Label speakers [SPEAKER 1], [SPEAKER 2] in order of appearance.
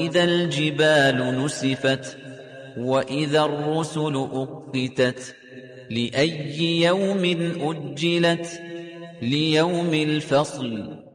[SPEAKER 1] إذا الجبال نسفت وإذا الرسل أقتت لأي يوم أجلت ليوم الفصل